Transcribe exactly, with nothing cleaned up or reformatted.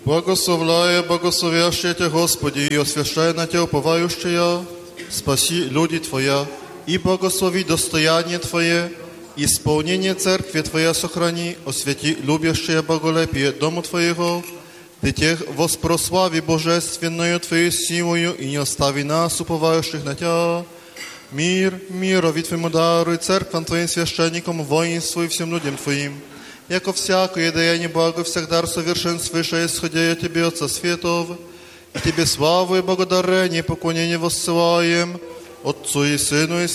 Благословляя, благословящая Тебя, Господи, и освящая на Тебя уповающая, спаси люди Твоя, и благослови достояние Твое, исполнение церкви Твоя сохрани, освети любящее боголепие дому Твоего, Ты тех воспрослави божественную Твою силою, и не остави нас, уповающих на Тебя. Мир, мирови Твоему даруй, церквам Твоим священникам, воинству и всем людям Твоим, яко всякое даяние благо всех дар совершенствующее, исходя от Тебе, Отца Светов, и Тебе славу и благодарение, поклонение воссылаем, Отцу и Сыну и